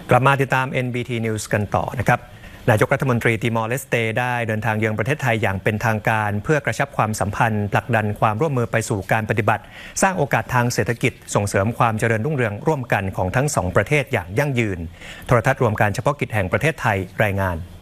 กลับมาติดตาม NBT News กันต่อนะครับนายกรัฐมนตรีติมอร์เลสเตได้เดินทางเยือนประเทศไทยอย่างเป็นทางการเพื่อกระชับความสัมพันธ์ผลักดันความร่วมมือไปสู่การปฏิบัติสร้างโอกาสทางเศรษฐกิจส่งเสริมความเจริญรุ่งเรืองร่วมกันของทั้งสองประเทศอย่างยั่งยืนโทรทัศน์รวมการเฉพาะกิจแห่งประเทศไทยรายงาน